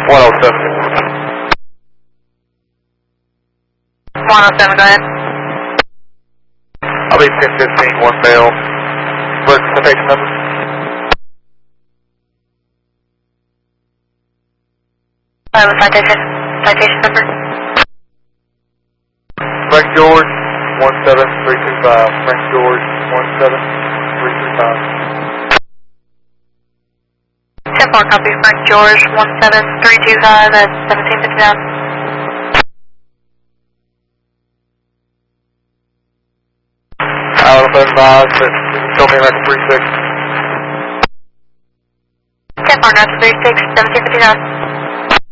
107. 107, go ahead. I'll be 1015, one male. Representation number. Citation number. Frank George, 17325. Frank George, 17325. 10-4, copy. Frank George, 17325 at 1759. Out of advise, but tell me like 36. 10-4, 36, 1759.